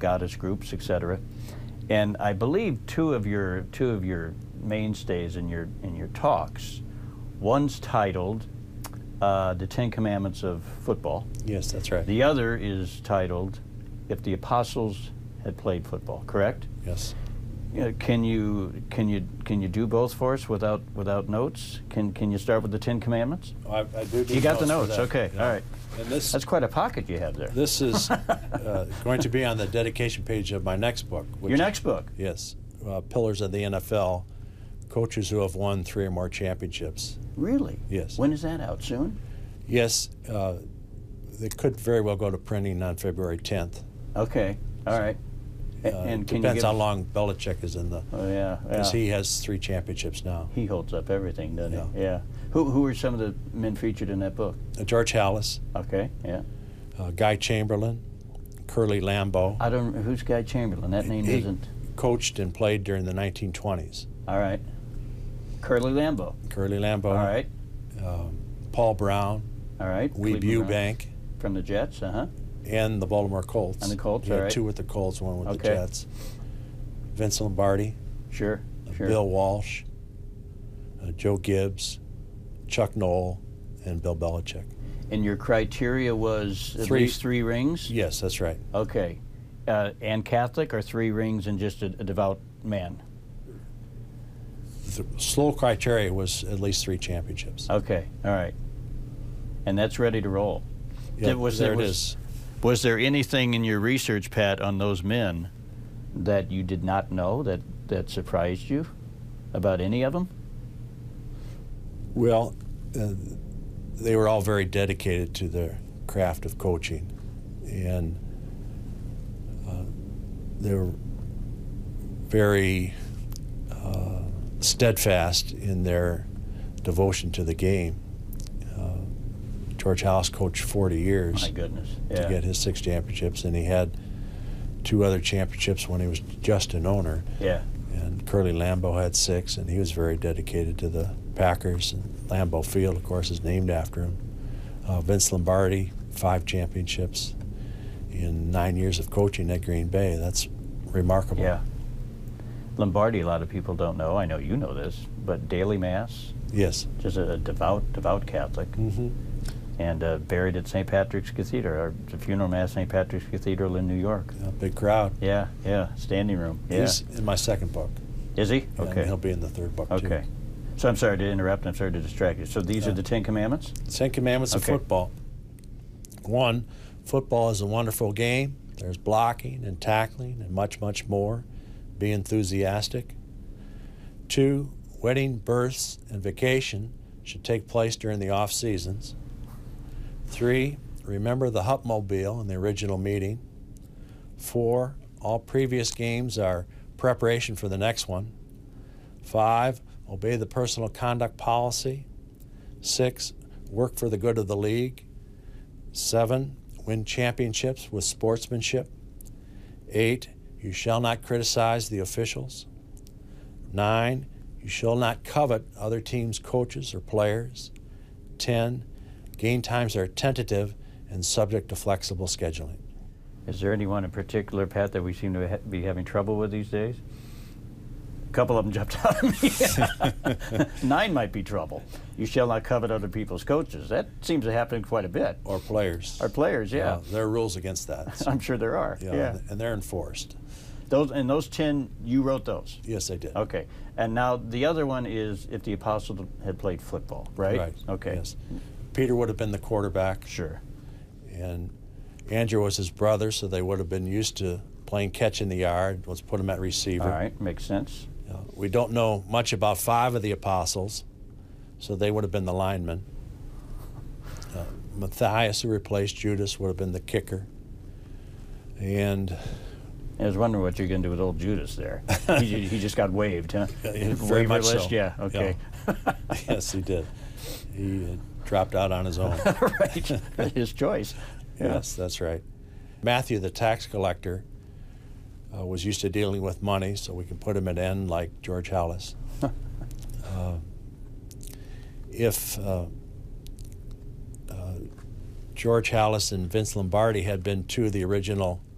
goddess groups, etc. And I believe two of your mainstays in your talks, one's titled The Ten Commandments of Football. Yes, that's right. The other is titled If the Apostles Had Played Football. Correct? Yes. Can you do both for us without notes? Can you start with the Ten Commandments? I do. You got the notes. For that. Okay. Yeah. All right. And That's quite a pocket you have there. This is going to be on the dedication page of my next book. Your next book? Yes. Pillars of the NFL, coaches who have won 3 or more championships. Really? Yes. When is that out? Soon? Yes. It could very well go to printing on February 10th. Okay. All right. And can depends you how long Belichick is in the. Oh yeah. Because he has 3 championships now. He holds up everything, doesn't Yeah. he? Yeah. Who are some of the men featured in that book? George Halas. Okay. Yeah. Guy Chamberlain, Curly Lambeau. I don't. Who's Guy Chamberlain? That name He isn't. coached and played during the 1920s. All right. Curly Lambeau. Curly Lambeau. All right. Paul Brown. All right. Weeb Cleveland Eubank. Browns. From the Jets. And the Baltimore Colts. And the Colts, He had all right. 2 with the Colts, 1 with the Okay. Jets. Vince Lombardi. Sure. Sure. Bill Walsh. Joe Gibbs. Chuck Noll. And Bill Belichick. And your criteria was at 3 least 3 rings? Yes, that's right. Okay. And Catholic, or 3 rings and just a devout man? The slow criteria was at least 3 championships. Okay. All right. And that's ready to roll. Yeah, there it is. Was there anything in your research, Pat, on those men that you did not know that surprised you about any of them? Well, they were all very dedicated to their craft of coaching, and they were very steadfast in their devotion to the game. George Halas coached 40 years. My goodness. To get his 6 championships, and he had 2 other championships when he was just an owner. Yeah. And Curly Lambeau had 6, and he was very dedicated to the Packers. And Lambeau Field, of course, is named after him. Vince Lombardi, 5 championships in 9 years of coaching at Green Bay. That's remarkable. Yeah. Lombardi, a lot of people don't know. I know you know this, but daily mass. Yes. Just a devout Catholic. Mm-hmm. And buried at St. Patrick's Cathedral, or the funeral mass, St. Patrick's Cathedral in New York. Yeah, big crowd. Yeah, standing room. Yeah. He's in my 2nd book. Is he? And Okay. he'll be in the 3rd book, too. Okay. So I'm sorry to interrupt. I'm sorry to distract you. So these are the 10 Commandments? 10 Commandments of football. 1, football is a wonderful game. There's blocking and tackling and much, much more. Be enthusiastic. 2, wedding, births, and vacation should take place during the off seasons. 3, remember the Hupmobile in the original meeting. 4, all previous games are preparation for the next one. 5, obey the personal conduct policy. 6, work for the good of the league. 7, win championships with sportsmanship. 8, you shall not criticize the officials. 9, you shall not covet other teams' coaches or players. 10, game times are tentative and subject to flexible scheduling. Is there anyone in particular, Pat, that we seem to be having trouble with these days? A couple of them jumped out at me. 9 might be trouble. You shall not covet other people's coaches. That seems to happen quite a bit. Or players. Or players, yeah. There are rules against that. So, I'm sure there are. Yeah. And they're enforced. Those 10, you wrote those? Yes, I did. Okay. And now the other one is if the apostles had played football, right? Right. Okay. Yes. Peter would have been the quarterback. Sure. And Andrew was his brother, so they would have been used to playing catch in the yard. Let's put him at receiver. All right, makes sense. We don't know much about 5 of the apostles, so they would have been the linemen. Matthias, who replaced Judas, would have been the kicker. And I was wondering what you're going to do with old Judas there. he just got waived, huh? Very much list? so. Yeah, okay. Yeah. Yes, he did. He dropped out on his own. Right, his choice. Yeah. Yes, that's right. Matthew, the tax collector, was used to dealing with money, so we can put him at end like George Halas. If George Halas and Vince Lombardi had been 2 of the original